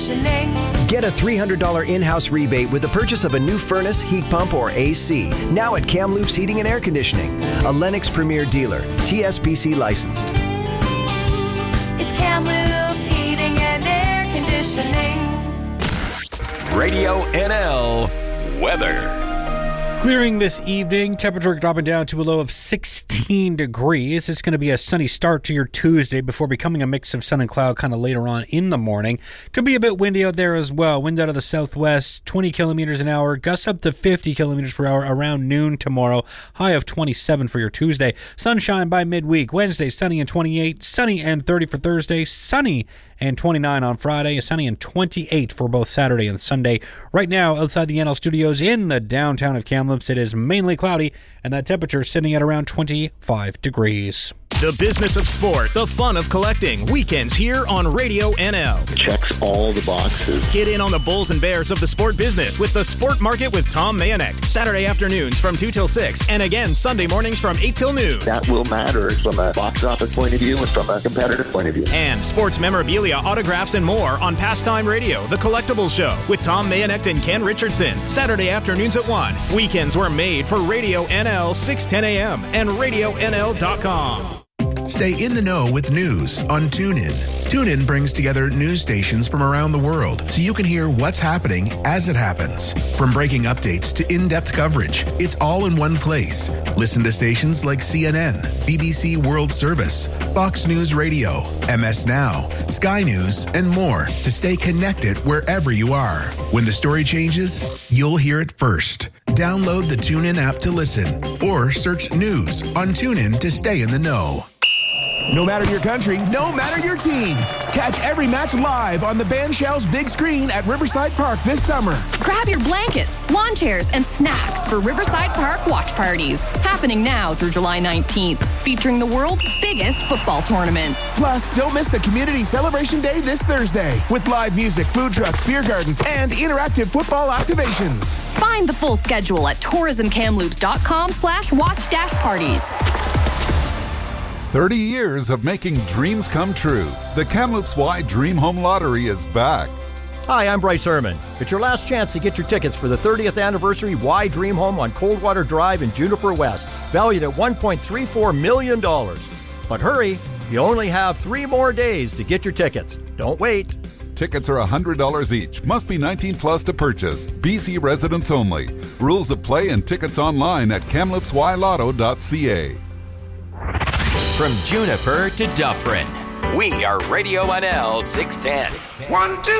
conditioning. Get a $300 in-house rebate with the purchase of a new furnace, heat pump, or AC. Now at Kamloops Heating and Air Conditioning, a Lennox Premier dealer, TSPC licensed. It's Kamloops Heating and Air Conditioning. Radio NL weather. Clearing this evening, temperature dropping down to a low of 16 degrees. It's going to be a sunny start to your Tuesday before becoming a mix of sun and cloud kind of later on in the morning. Could be a bit windy out there as well. Wind out of the southwest, 20 kilometers an hour, gusts up to 50 kilometers per hour around noon tomorrow. High of 27 for your Tuesday. Sunshine by midweek. Wednesday, sunny and 28, sunny and 30 for Thursday, sunny and 29 on Friday, sunny and 28 for both Saturday and Sunday. Right now, outside the NL studios in the downtown of Kamloops, it is mainly cloudy, and that temperature is sitting at around 25 degrees. The business of sport, the fun of collecting. Weekends here on Radio NL. Checks all the boxes. Get in on the bulls and bears of the sport business with the Sport Market with Tom Mayanek. Saturday afternoons from 2 till 6, and again Sunday mornings from 8 till noon. That will matter from a box office point of view and from a competitive point of view. And sports memorabilia, autographs, and more on Pastime Radio, The Collectibles Show with Tom Mayanek and Ken Richardson. Saturday afternoons at 1. Weekends were made for Radio NL 610 a.m. and RadioNL.com. Stay in the know with news on TuneIn. TuneIn brings together news stations from around the world so you can hear what's happening as it happens. From breaking updates to in-depth coverage, it's all in one place. Listen to stations like CNN, BBC World Service, Fox News Radio, MS Now, Sky News, and more to stay connected wherever you are. When the story changes, you'll hear it first. Download the TuneIn app to listen or search news on TuneIn to stay in the know. No matter your country, no matter your team. Catch every match live on the Band Shell's big screen at Riverside Park this summer. Grab your blankets, lawn chairs, and snacks for Riverside Park watch parties. Happening now through July 19th, featuring the world's biggest football tournament. Plus, don't miss the Community Celebration Day this Thursday with live music, food trucks, beer gardens, and interactive football activations. Find the full schedule at tourismkamloops.com/watch-parties. 30 years of making dreams come true. The Kamloops Y Dream Home Lottery is back. Hi, I'm Bryce Herman. It's your last chance to get your tickets for the 30th anniversary Y Dream Home on Coldwater Drive in Juniper West, valued at $1.34 million. But hurry, you only have 3 more days to get your tickets. Don't wait. Tickets are $100 each. Must be 19 plus to purchase. BC residents only. Rules of play and tickets online at KamloopsYLotto.ca. From Juniper to Dufferin, we are Radio NL 610. 1, 2.